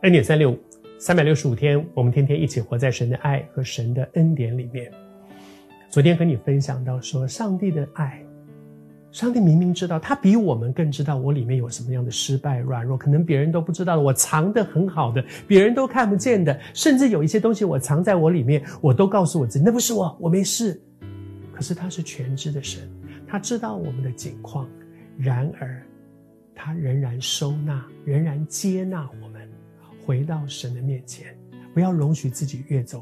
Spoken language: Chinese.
恩典365 365天，我们天天一起活在神的爱和神的恩典里面。昨天跟你分享到说，上帝的爱，上帝明明知道，他比我们更知道我里面有什么样的失败软弱，可能别人都不知道的，我藏得很好的，别人都看不见的，甚至有一些东西我藏在我里面，我都告诉我自己那不是我没事。可是他是全知的神，他知道我们的境况，然而他仍然收纳，仍然接纳我们回到神的面前，不要容许自己越走